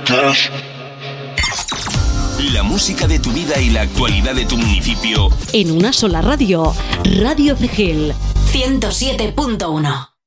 La música de tu vida y la actualidad de tu municipio en una sola radio. Radio Cegel 107.1.